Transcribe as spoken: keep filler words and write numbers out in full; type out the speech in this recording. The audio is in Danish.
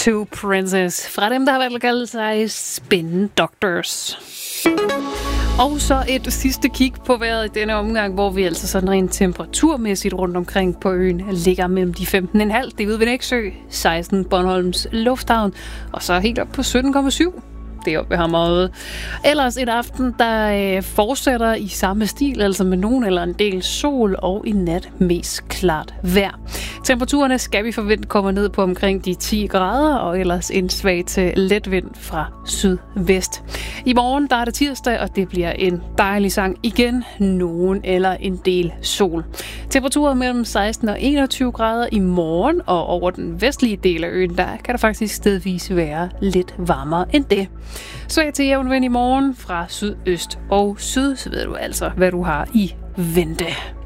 to Princess fra dem, der har valgt at kalde sig Spin Doctors. Og så et sidste kig på vejret i denne omgang, hvor vi altså sådan rent temperaturmæssigt rundt omkring på øen ligger mellem de femten komma fem, det er ude ved Nexø, seksten Bornholms Lufthavn, og så helt op på sytten komma syv. Det er oppe ved Hammerøde. Ellers et aften, der øh, fortsætter i samme stil, altså med nogen eller en del sol, og i nat mest klart vejr. Temperaturerne skal vi forvente kommer ned på omkring de ti grader, og ellers en svag til let vind fra sydvest. I morgen, der er det tirsdag, og det bliver en dejlig sang igen. Nogen eller en del sol. Temperaturer mellem seksten og enogtyve grader i morgen, og over den vestlige del af øen, der kan der faktisk stedvis være lidt varmere end det. Svag til jævn vind i morgen fra sydøst og syd, så ved du altså, hvad du har i vente.